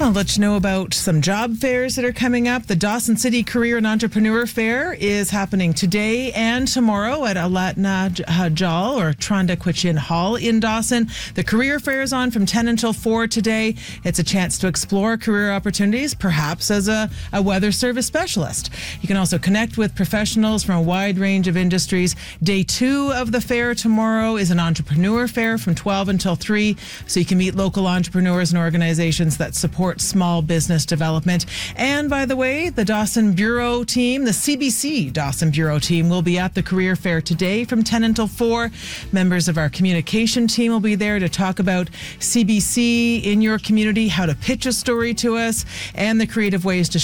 I'll let you know about some job fairs that are coming up. The Dawson City Career and Entrepreneur Fair is happening today and tomorrow at Alatna Hajal or Tranda Quichin Hall in Dawson. The career fair is on from 10 until 4 today. It's a chance to explore career opportunities, perhaps as a weather service specialist. You can also connect with professionals from a wide range of industries. Day 2 of the fair tomorrow is an entrepreneur fair from 12 until 3, so you can meet local entrepreneurs and organizations that support small business development. And by the way, the Dawson Bureau team, the CBC Dawson Bureau team, will be at the career fair today from 10 until 4. Members of our communication team will be there to talk about CBC in your community, how to pitch a story to us, and the creative ways to